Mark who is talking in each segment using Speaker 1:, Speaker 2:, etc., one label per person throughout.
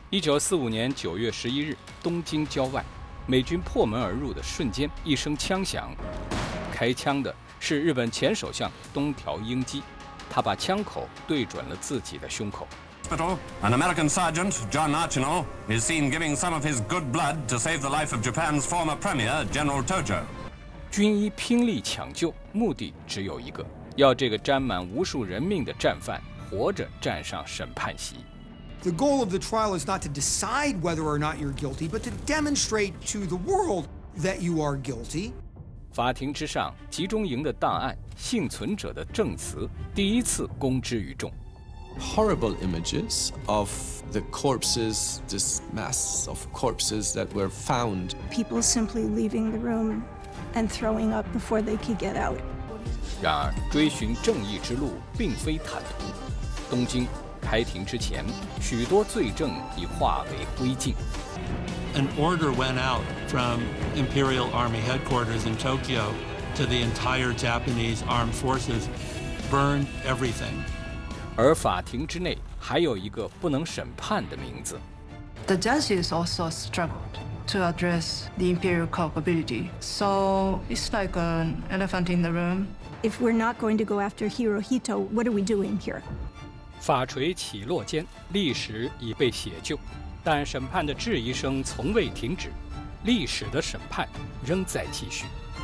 Speaker 1: 1945年9月11日，东京郊外，美军破门而入的瞬间，一声枪响，开枪的是日本前首相东条英机，他把枪口对准了自己的胸口。
Speaker 2: An American sergeant, John Archinal, is seen giving some of his good blood to save the life of Japan's former premier, General Tojo.
Speaker 1: 军医拼力抢救，目的只有一个，要这个沾满无数人命的战犯活着站上审判席。
Speaker 3: The goal of the trial is not to decide whether or not you're guilty, but to demonstrate to the world that you are guilty.
Speaker 1: 法庭之上，集中营的档案、幸存者的证词，第一次公之于众。
Speaker 4: Horrible images of the corpses, this mass of corpses that were found.
Speaker 5: People simply leaving the room and throwing up before they could get out.
Speaker 1: 然而，追寻正义之路并非坦途。东京开庭之前，许多罪证已化为灰烬。
Speaker 6: An order went out from Imperial Army headquarters in Tokyo to the entire Japanese armed forces, burned everything.
Speaker 1: 而法庭之内还有一个不能审判的名字。
Speaker 7: The judges also struggled to address the imperial culpability. So it's like an elephant in the room.
Speaker 5: If we're not going to go after Hirohito, what are we doing here?
Speaker 1: 法锤起落间，历史已被写就，但审判的质疑声从未停止，历史的审判仍在继续。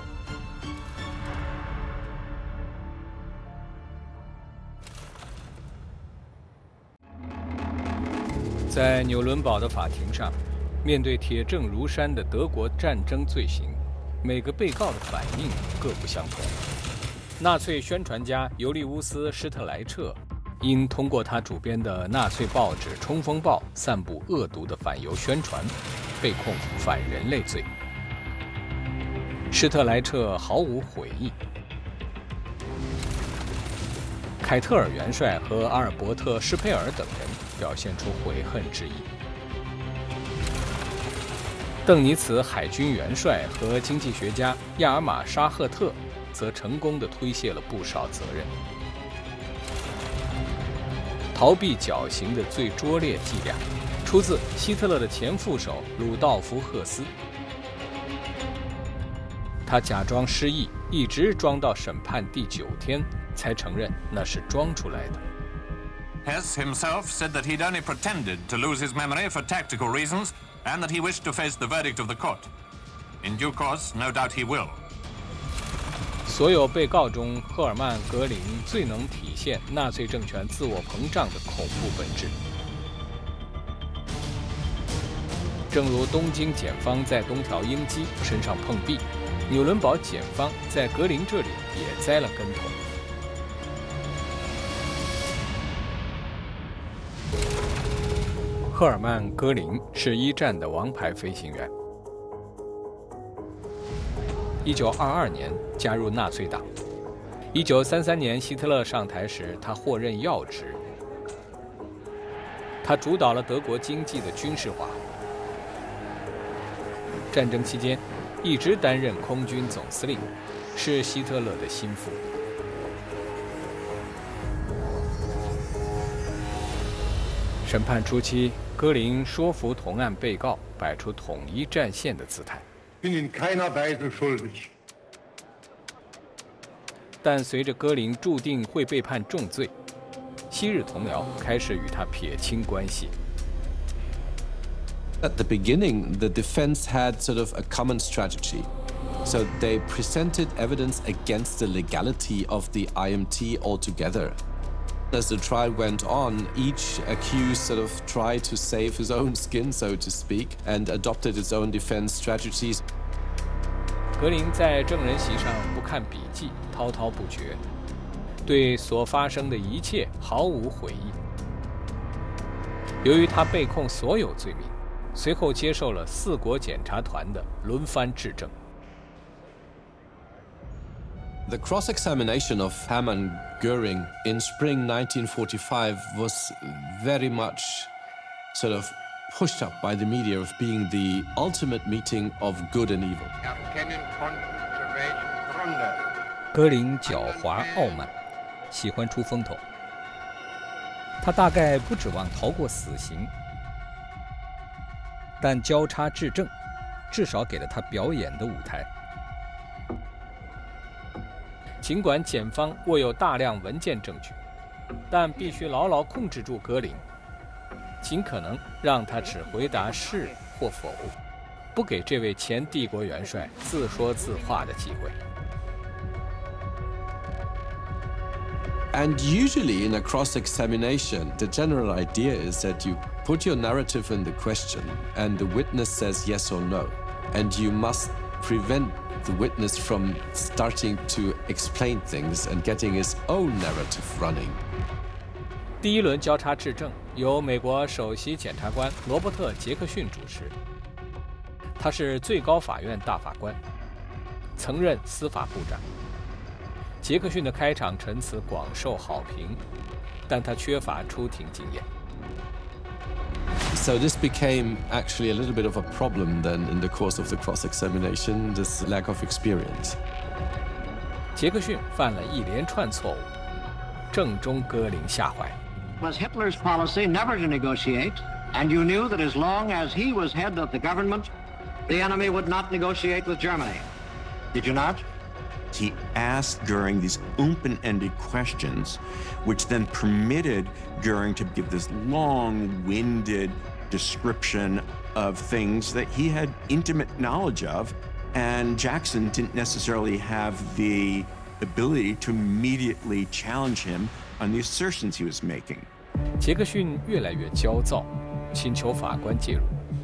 Speaker 1: 在纽伦堡的法庭上，面对铁证如山的德国战争罪行，每个被告的反应各不相同。纳粹宣传家尤利乌斯·施特莱彻因通过他主编的纳粹报纸《冲锋报》散布恶毒的反犹宣传，被控反人类罪。施特莱彻毫无悔意。凯特尔元帅和阿尔伯特·施佩尔等人表现出悔恨之意。邓尼茨海军元帅和经济学家亚尔玛·沙赫特则成功地推卸了不少责任。逃避绞刑的最拙劣伎俩，出自希特勒的前副手鲁道夫·赫斯。他假装失忆，一直装到审判第9天，才承认那是装出来的。
Speaker 2: Hess himself said that he'd only pretended to lose his memory for tactical reasons and that he wished to face the verdict of the court. In due course, no doubt he will.
Speaker 1: 所有被告中，赫尔曼·格林最能体现纳粹政权自我膨胀的恐怖本质。正如东京检方在东条英机身上碰壁，纽伦堡检方在格林这里也栽了跟头。赫尔曼·戈林是一战的王牌飞行员。1922年加入纳粹党。1933年希特勒上台时，他获任要职。他主导了德国经济的军事化。战争期间，一直担任空军总司令，是希特勒的心腹。审判初期，戈林说服同案被告，摆出统一战线的姿态。但随着戈林注定会被判重罪，昔日同僚开始与他撇清关系。
Speaker 4: At the beginning, the defense had sort of a common strategy. So they presented evidence against the legality of the IMT altogether. As the trial went on, each accused sort of tried to save his own skin, so to speak, and adopted its own defense strategies.
Speaker 1: 格林在证人席上不看笔记，滔滔不绝，对所发生的一切毫无悔意。由于他被控所有罪名，随后接受了4国检察团的轮番质证。
Speaker 4: The cross-examination of Hermann Göring in spring 1945 was very much sort of pushed up by the media of being the ultimate meeting of good and evil.
Speaker 1: 格林狡猾傲慢，喜欢出风头。他大概不指望逃过死刑。 但交叉质证至少给了他表演的舞台。尽管检方握有大量文件证据，但必须牢牢控制住格林，尽可能让他只回答是或否，不给这位前帝国元帅自说自话的机会。
Speaker 4: And usually in a cross-examination, the general idea is that you put your narrative in the question and the witness says yes or no. And you must prevent the witness from starting to explain things and getting his own narrative running.
Speaker 1: 第一轮交叉质证由美国首席检察官罗伯特·杰克逊主持，他是最高法院大法官，曾任司法部长。杰克逊的开场陈词广受好评，但他缺乏出庭经验。
Speaker 4: So this became actually a little bit of a problem then in the course of the cross-examination, this lack of experience.
Speaker 1: 杰克逊犯了一连串错误，正中戈林下怀。
Speaker 8: Was Hitler's policy never to negotiate, and you knew that as long as he was head of the government, the enemy would not negotiate with Germany. Did you not?
Speaker 9: He asked Goering these open-ended questions, which then permitted Goering to give this long-winded description of things that he had intimate knowledge of, and Jackson didn't necessarily have the ability to immediately challenge him on the assertions he was making.
Speaker 1: 杰克逊越来越焦躁，请求法官介入。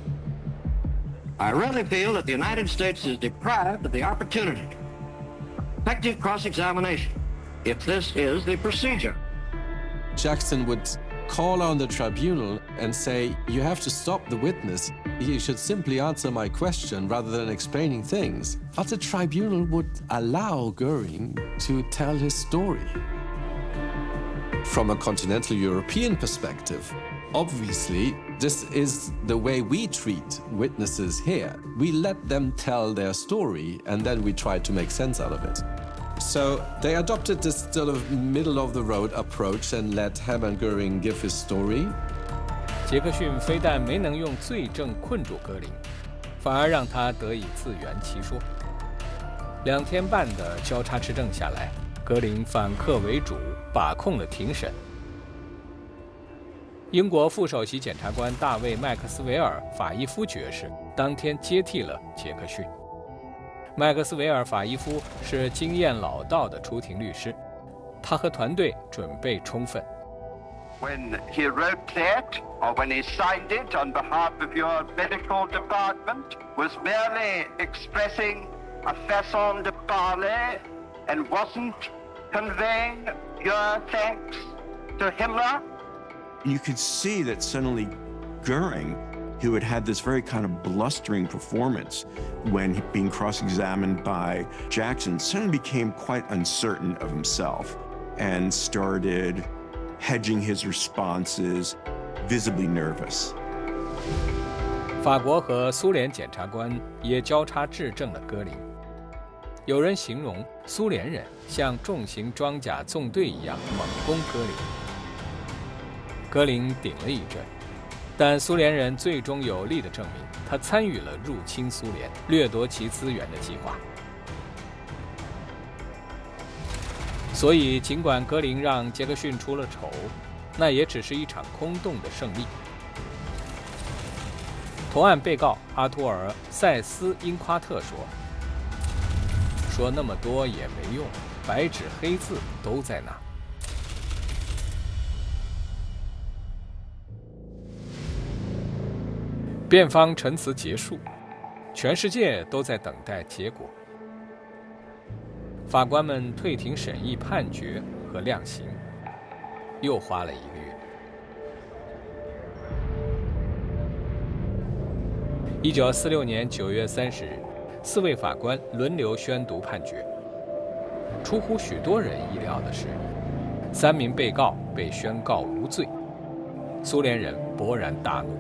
Speaker 8: I really feel that the United States is deprived of the opportunity effective cross-examination, if this is the procedure.
Speaker 4: Jackson would call on the tribunal and say, you have to stop the witness. He should simply answer my question rather than explaining things. But the tribunal would allow Goering to tell his story. From a continental European perspective, obviously, this is the way we treat witnesses here. We let them tell their story, and then we try to make sense out of it. So they adopted this sort of middle-of-the-road approach and let Hermann Goering give his story.
Speaker 1: 杰克逊非但没能用罪证困住格林，反而让他得以自圆其说。2天半的交叉质证下来，格林反客为主，把控了庭审。英国副首席检察官大卫·麦克斯韦尔法伊夫爵士当天接替了杰克逊。麦克斯韦尔法伊夫是经验老道的出庭律师，他和团队准备充分。
Speaker 10: When he wrote that, or when he signed it on behalf of your medical department, was merely expressing a façon de parler and wasn't conveying your thanks to Himmler?
Speaker 9: You could see that suddenly Goering, who had had this very kind of blustering performance when being cross-examined by Jackson, suddenly became quite uncertain of himself and started hedging his responses, visibly nervous.
Speaker 1: 法国和苏联检察官也交叉质证了格林。有人形容苏联人像重型装甲纵队一样猛攻格林。格林顶了一阵，但苏联人最终有力地证明他参与了入侵苏联、掠夺其资源的计划。所以，尽管格林让杰克逊出了丑，那也只是一场空洞的胜利。同案被告阿图尔·塞斯因夸特说那么多也没用，白纸黑字都在那。辩方陈词结束，全世界都在等待结果。法官们退庭审议判决和量刑，又花了1个月。1946年9月30日，4位法官轮流宣读判决。出乎许多人意料的是，3名被告被宣告无罪，苏联人勃然大怒。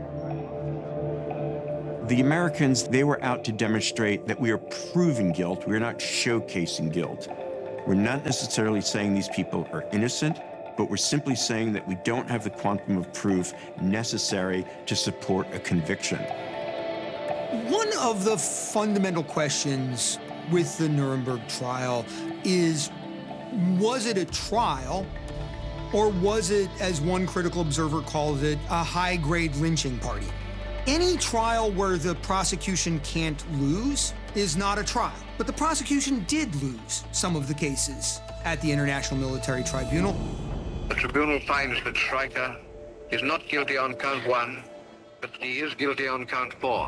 Speaker 9: The Americans, they were out to demonstrate that we are proving guilt. We are not showcasing guilt. We're not necessarily saying these people are innocent, but we're simply saying that we don't have the quantum of proof necessary to support a conviction.
Speaker 3: One of the fundamental questions with the Nuremberg trial is, was it a trial, or was it, as one critical observer calls it, a high-grade lynching party? Any trial where the prosecution can't lose is not a trial. But the prosecution did lose some of the cases at the International Military Tribunal.
Speaker 11: The tribunal finds that Streicher is not guilty on count 1, but he is guilty on count 4.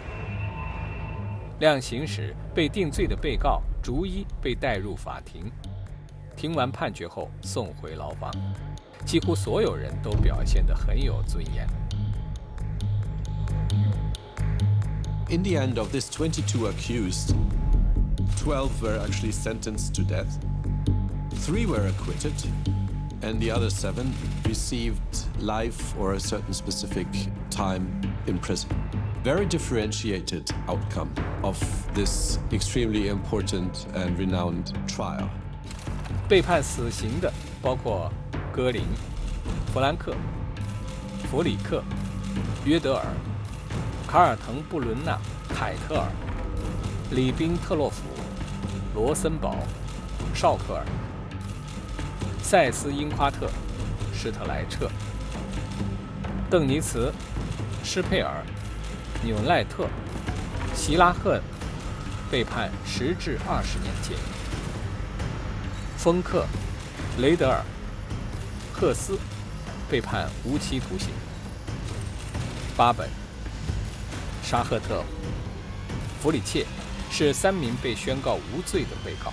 Speaker 1: 量刑时，被定罪的被告逐一被带入法庭，听完判决后送回牢房，几乎所有人都表现得很有尊严。
Speaker 4: In the end of this 22 accused, 12 were actually sentenced to death, 3 were acquitted, and the other 7 received life or a certain specific time in prison. Very differentiated outcome of this extremely important and renowned trial.
Speaker 1: 被判死刑的包括戈林、弗兰克、弗里克、约德尔、卡尔滕布伦纳、凯特尔、里宾特洛甫、罗森堡、绍克尔、塞斯因夸特、施特莱彻、邓尼茨、施佩尔、纽赖特、希拉赫被判10至20年监狱。丰克、雷德尔、赫斯被判无期徒刑。巴本、沙赫特、弗里切是3名被宣告无罪的被告。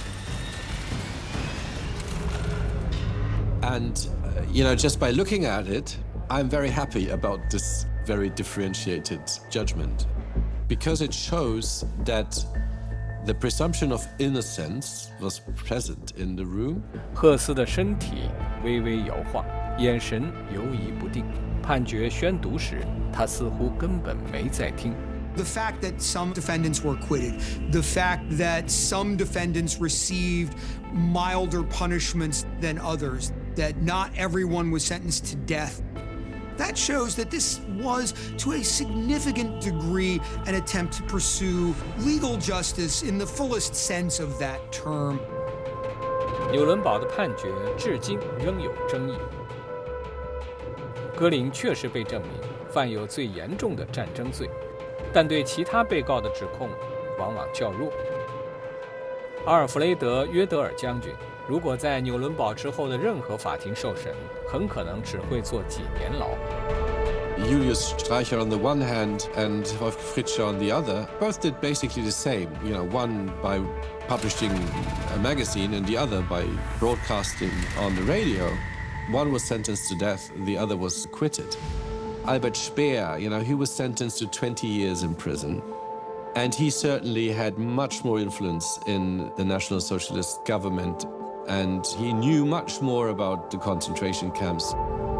Speaker 4: And, just by looking at it, I'm very happy about this very differentiated judgment, because it shows that the presumption of innocence was present in the room.
Speaker 1: 赫斯的身体微微摇晃，眼神游移不定。判决宣读时，他似乎根本没在听。
Speaker 3: The fact that some defendants were acquitted, the fact that some defendants received milder punishments than others, that not everyone was sentenced to death, that shows that this was, to a significant degree, an attempt to pursue legal justice in the fullest sense of that term.
Speaker 1: 纽伦堡的判决至今仍有争议。戈林确实被证明犯有最严重的战争罪，但对其他被告的指控往往较弱。阿尔弗雷德·约德尔将军如果在纽伦堡之后的任何法庭受审，很可能只会坐几年牢。
Speaker 4: Julius Streicher on the one hand and Wolfgang Fritzsche on the other both did basically the same. One by publishing a magazine and the other by broadcasting on the radio. One was sentenced to death, the other was acquitted. Albert Speer, he was sentenced to 20 years in prison. And he certainly had much more influence in the National Socialist government, and he knew much more about the concentration camps.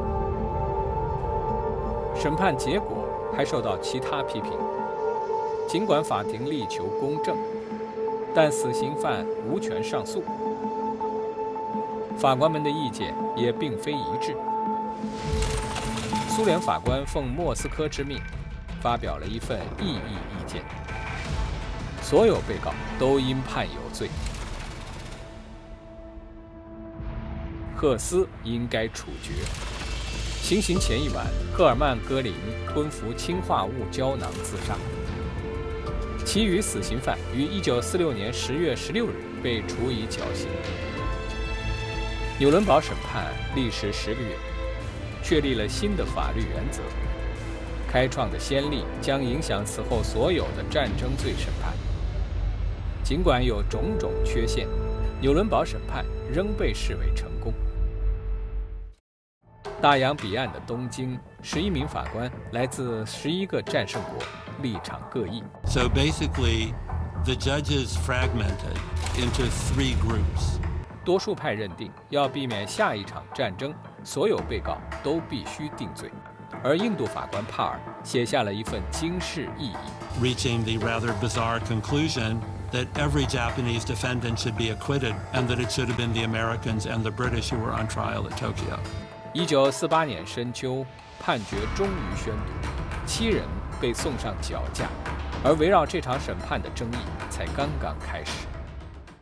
Speaker 1: 审判结果还受到其他批评。尽管法庭力求公正，但死刑犯无权上诉。法官们的意见也并非一致。苏联法官奉莫斯科之命，发表了一份异议意见。所有被告都应判有罪。赫斯应该处决。行刑前一晚，赫尔曼·戈林吞服氰化物胶囊自杀。其余死刑犯于1946年10月16日被处以绞刑。纽伦堡审判历时10个月，确立了新的法律原则，开创的先例将影响此后所有的战争罪审判。尽管有种种缺陷，纽伦堡审判仍被视为成功。大洋彼岸的东京，11名法官来自11个战胜国，立场各异。
Speaker 6: So basically, the judges fragmented into 3 groups.
Speaker 1: 多数派认定，要避免下一场战争，所有被告都必须定罪。而印度法官帕尔写下了一份惊世异议
Speaker 6: ，reaching the rather bizarre conclusion that every Japanese defendant should be acquitted and that it should have been the Americans and the British who were on trial at Tokyo.
Speaker 1: 1948年深秋，判决终于宣读，7人被送上绞架，而围绕这场审判的争议才刚刚开始。